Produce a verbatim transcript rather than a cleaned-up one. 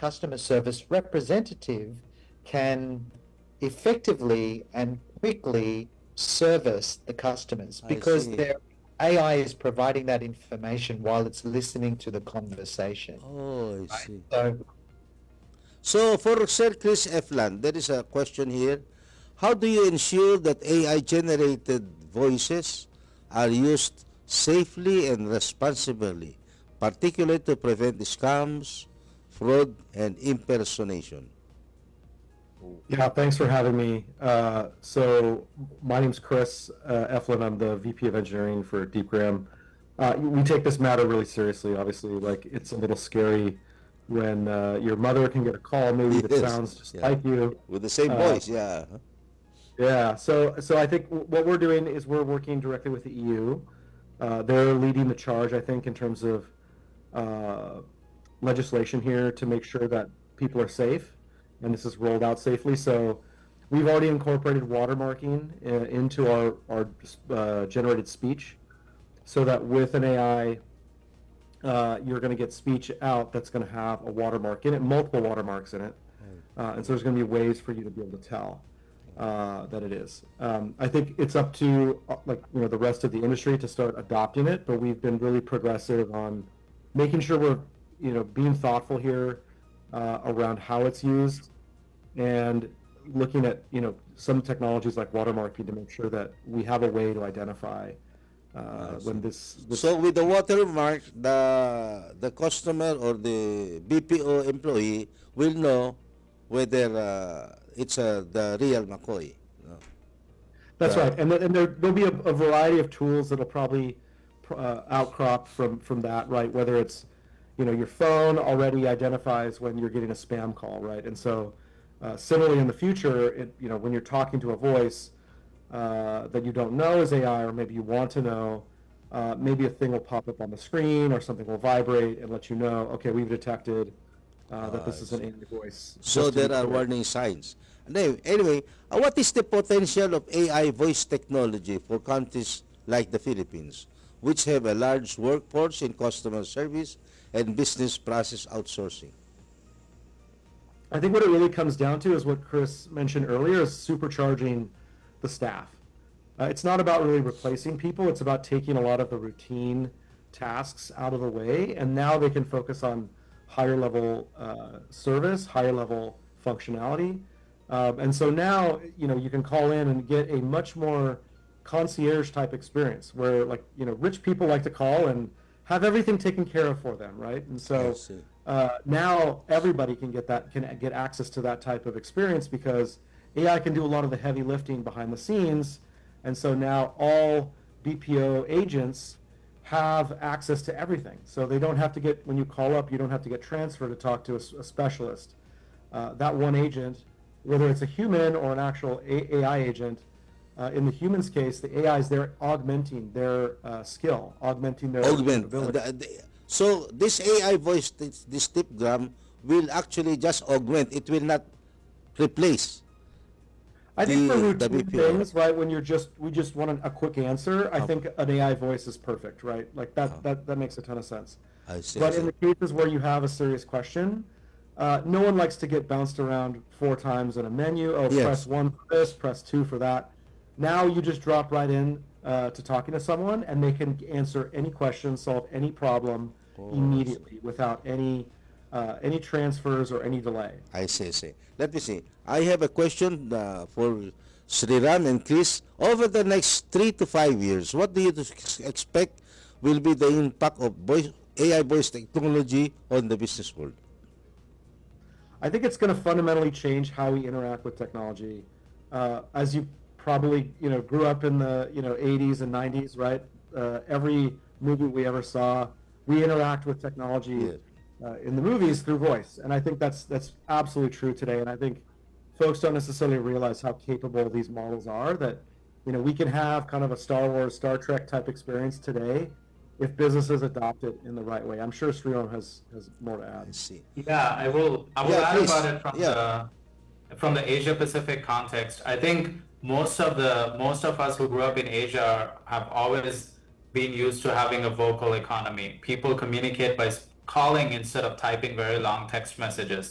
customer service representative can effectively and quickly service the customers I because see. their A I is providing that information while it's listening to the conversation. Oh, I Right? see. So So for Sir Chris Efland, there is a question here. How do you ensure that A I-generated voices are used safely and responsibly, particularly to prevent scams, fraud, and impersonation? Yeah, thanks for having me. Uh, so my name's Chris uh, Eflin. I'm the V P of Engineering for DeepGram. Uh, we take this matter really seriously. Obviously, like it's a little scary when uh, your mother can get a call maybe that Yes. sounds just Yeah. like you. With the same Uh, voice, yeah. yeah. So so I think w- what we're doing is we're working directly with the E U. Uh, they're leading the charge, I think, in terms of uh, legislation here to make sure that people are safe and this is rolled out safely. So we've already incorporated watermarking uh, into our, our uh, generated speech so that with an A I, uh, you're going to get speech out that's going to have a watermark in it, multiple watermarks in it. Uh, and so there's going to be ways for you to be able to tell uh, that it is. Um, I think it's up to uh, like you know the rest of the industry to start adopting it, but we've been really progressive on making sure we're you know being thoughtful here uh, around how it's used and looking at you know some technologies like watermarking to make sure that we have a way to identify uh, I see. when this So this with the watermark, the the customer or the B P O employee will know whether uh, it's uh, the real McCoy. No? That's The right, and, th- and there, there'll be a, a variety of tools that'll probably uh, outcrop from from that, right? Whether it's, you know, your phone already identifies when you're getting a spam call, right? And so, uh, similarly in the future, it, you know, when you're talking to a voice uh, that you don't know is A I, or maybe you want to know, uh, maybe a thing will pop up on the screen, or something will vibrate and let you know, okay, we've detected uh, that Ah, this I is an see. A I voice. So Just to be there are clear. warning signs. Anyway, anyway uh, what is the potential of A I voice technology for countries like the Philippines, which have a large workforce in customer service and business process outsourcing? I think what it really comes down to is what Chris mentioned earlier is supercharging the staff. Uh, it's not about really replacing people, it's about taking a lot of the routine tasks out of the way, and now they can focus on higher level uh, service, higher level functionality. Um, and so now, you know, you can call in and get a much more concierge type experience where, like, you know, rich people like to call and have everything taken care of for them, right? And I so see. uh, now everybody can get that can get access to that type of experience because A I can do a lot of the heavy lifting behind the scenes, and so now all B P O agents have access to everything. So they don't have to get when you call up, you don't have to get transferred to talk to a, a specialist. Uh, that one agent, whether it's a human or an actual a- AI agent, uh, in the human's case, the A I is there augmenting their uh, skill, augmenting their Augment. Uh, capability. the- the- so this A I voice, this, this tipgram, will actually just augment. It will not replace I think for the the routine B P O. things, right, when you're just we just want a, a quick answer, I Uh, think an A I voice is perfect, right? Like uh, that that that makes a ton of sense. I see. I But in see. the cases where you have a serious question, uh, no one likes to get bounced around four times in a menu. Oh, press Yes. one for this, press two for that. Now you just drop right in uh, to talking to someone, and they can answer any question, solve any problem Oh, I see. immediately without any uh, any transfers or any delay. I see, I see. Let me see. I have a question uh, for Sriram and Chris. Over the next three to five years, what do you ex- expect will be the impact of voice, A I voice technology on the business world? I think it's going to fundamentally change how we interact with technology. Uh, as you probably you know grew up in the you know eighties and nineties, right? Uh, every movie we ever saw, we interact with technology Yes. uh, in the movies through voice, and I think that's that's absolutely true today. And I think folks don't necessarily realize how capable these models are. That you know we can have kind of a Star Wars, Star Trek type experience today if businesses adopt it in the right way. I'm sure Sriram has has more to I add. see. Yeah, I will I will Yeah, add about Chris. it from Yeah. the from the Asia Pacific context. I think most of the most of us who grew up in Asia have always been used to having a vocal economy. People communicate by s- calling instead of typing very long text messages.